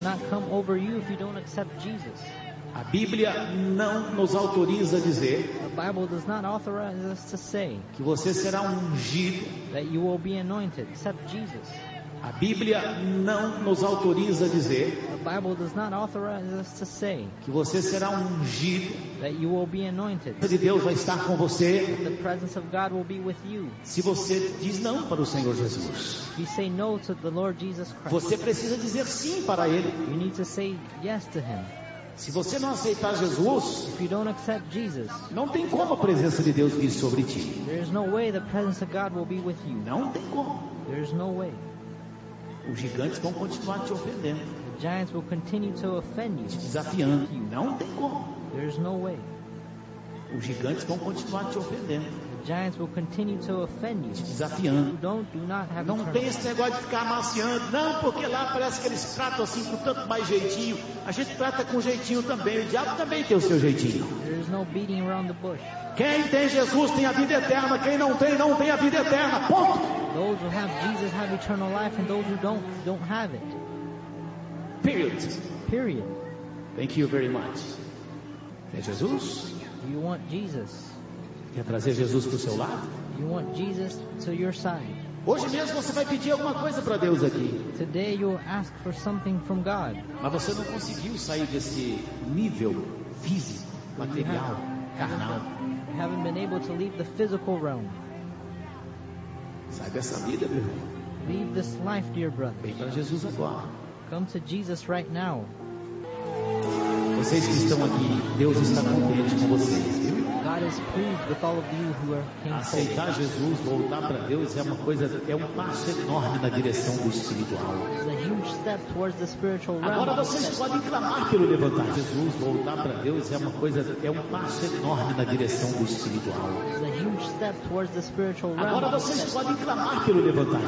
not come over you if you don't accept Jesus. A Bíblia não nos autoriza a dizer The Bible does not authorize us to say que você será ungido. that you will be anointed. Accept Jesus. A Bíblia não nos autoriza a dizer The Bible does not authorize us to say que você será ungido. that you will be anointed. De Deus vai estar com você The presence of God will be with you. se você diz não para o Senhor Jesus. If you say no to the Lord Jesus Christ, Você precisa dizer sim para Ele. you need to say yes to Him. Se você não aceitar Jesus, If you don't accept Jesus, não tem como a presença de Deus vir sobre ti. there is no way the presence of God will be with you. Não tem como. There is no way. Os gigantes vão continuar te ofendendo, The giants will continue to offend you. desafiando. Não tem como. There is no way. Os gigantes vão continuar te ofendendo, The giants will continue to offend you. desafiando. Do not have Não eternal tem life. esse negócio de ficar amaciando. Não, porque lá parece que eles tratam assim com tanto mais jeitinho. A gente trata com jeitinho também. O diabo também tem o seu jeitinho. There is no beating around the bush. Quem tem Jesus tem a vida eterna. Quem não tem, não tem a vida eterna. Ponto. Those who have Jesus have eternal life, and those who don't have it. Period. Period. Thank you very much. É Jesus? Do you want Jesus? Quer trazer Jesus para o seu lado? You want Jesus to your side. Hoje mesmo você vai pedir alguma coisa para Deus aqui. Today you will ask for something from God. Mas você não conseguiu sair desse nível físico, material, carnal. You haven't been able to leave the physical realm. Sai dessa vida, meu irmão. Leave this life, dear brother. Vem para Jesus agora. Come to Jesus right now. Vocês que estão aqui, Deus está contente com vocês, viu? God is pleased with all of you who came forward. Aceitar Jesus, voltar para Deus é uma coisa, é um passo enorme na direção do espiritual. It's a huge step towards the spiritual realm. Agora vocês podem clamar pelo levantar Jesus, voltar para Deus é uma coisa, é um passo enorme na direção do espiritual. It's a huge step towards the spiritual realm. Agora vocês podem clamar pelo levantar